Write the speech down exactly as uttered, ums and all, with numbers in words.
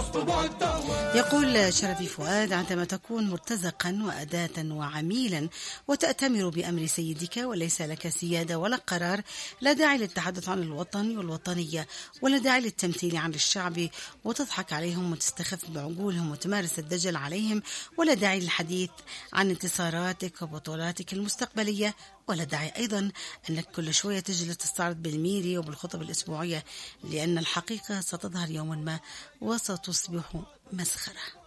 يقول شرفي فؤاد: عندما تكون مرتزقا وأداة وعميلا وتأتمر بأمر سيدك وليس لك سيادة ولا قرار، لا داعي للتحدث عن الوطن والوطنية، ولا داعي للتمثيل عن الشعب وتضحك عليهم وتستخف بعقولهم وتمارس الدجل عليهم، ولا داعي للحديث عن انتصاراتك وبطولاتك المستقبلية، ولا داعي أيضا أنك كل شوية تجلس تستعرض بالميري وبالخطب الأسبوعية، لأن الحقيقة ستظهر يوما ما وستصبح مسخرة.